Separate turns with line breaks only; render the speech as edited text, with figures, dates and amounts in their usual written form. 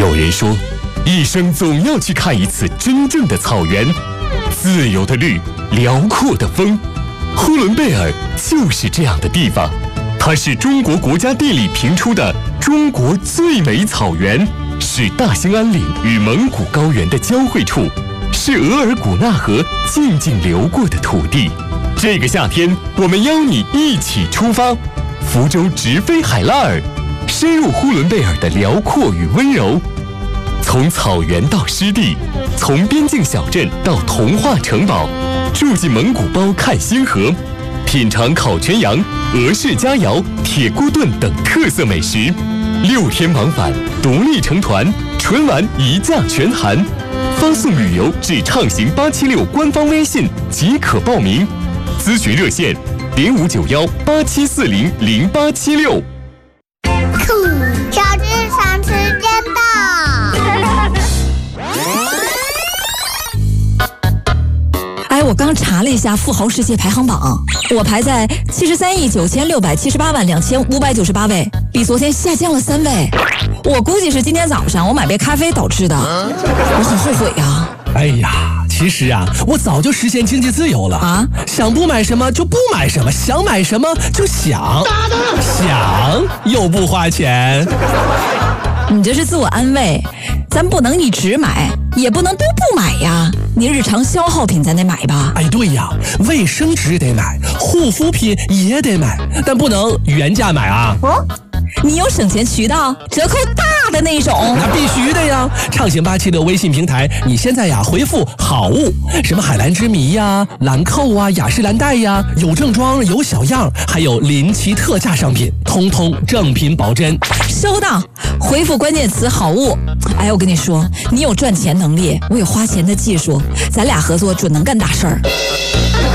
有人说，一生总要去看一次真正的草原，自由的绿，辽阔的风。呼伦贝尔就是这样的地方，它是中国国家地理评出的中国最美草原，是大兴安岭与蒙古高原的交汇处，是额尔古纳河静静流过的土地。这个夏天，我们邀你一起出发，福州直飞海拉尔，深入呼伦贝尔的辽阔与温柔。从草原到湿地，从边境小镇到童话城堡，住进蒙古包看星河，品尝烤全羊、俄式佳肴、铁锅炖等特色美食。6天往返，独立成团，纯玩一价全含。发送旅游至畅行876官方微信即可报名。咨询热线059187400876。
小智赏时间到。
我刚查了一下富豪世界排行榜，我排在73亿9678255898位，比昨天下降了3位。我估计是今天早上我买杯咖啡导致的，我很后悔呀。
哎呀，其实啊，我早就实现经济自由了啊！想不买什么就不买什么，想买什么就想又不花钱。
你这是自我安慰，咱不能一直买，也不能都不买呀。你日常消耗品咱得买吧？
哎，对呀，卫生纸得买，护肤品也得买，但不能原价买啊。
你有省钱渠道，折扣大的那种？
那必须的呀！畅行876微信平台，你现在呀回复好物，什么海蓝之谜呀、兰蔻啊、雅诗兰黛呀，有正装有小样，还有临期特价商品，通通正品保真。
收到，回复关键词好物。哎，我跟你说，你有赚钱能力，我有花钱的技术，咱俩合作准能干大事儿。